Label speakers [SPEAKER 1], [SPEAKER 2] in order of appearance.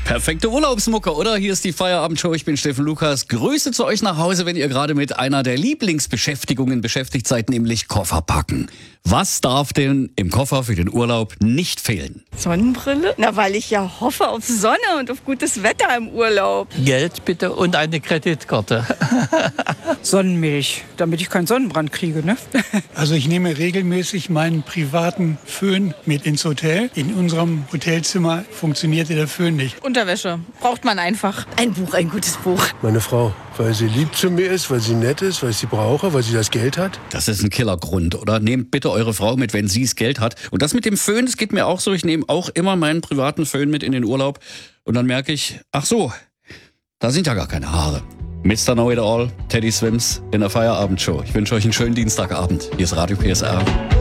[SPEAKER 1] Perfekte Urlaubsmucke, oder? Hier ist die Feierabendshow. Ich bin Steffen Lukas. Grüße zu euch nach Hause, wenn ihr gerade mit einer der Lieblingsbeschäftigungen beschäftigt seid, nämlich Koffer packen. Was darf denn im Koffer für den Urlaub nicht fehlen?
[SPEAKER 2] Sonnenbrille? Na, weil ich ja hoffe auf Sonne und auf gutes Wetter im Urlaub.
[SPEAKER 3] Geld bitte und eine Kreditkarte.
[SPEAKER 4] Sonnenmilch, damit ich keinen Sonnenbrand kriege, ne?
[SPEAKER 5] Also ich nehme regelmäßig meinen privaten Föhn mit ins Hotel. In unserem Hotelzimmer funktionierte der Föhn nicht.
[SPEAKER 2] Unterwäsche. Braucht man einfach. Ein Buch, ein gutes Buch.
[SPEAKER 6] Meine Frau, weil sie lieb zu mir ist, weil sie nett ist, weil ich sie brauche, weil sie das Geld hat.
[SPEAKER 1] Das ist ein Killergrund, oder? Nehmt bitte eure Frau mit, wenn sie das Geld hat. Und das mit dem Föhn, das geht mir auch so. Ich nehme auch immer meinen privaten Föhn mit in den Urlaub. Und dann merke ich, ach so, da sind ja gar keine Haare. Mr. Know It All, Teddy Swims in der Feierabendshow. Ich wünsche euch einen schönen Dienstagabend. Hier ist Radio PSR.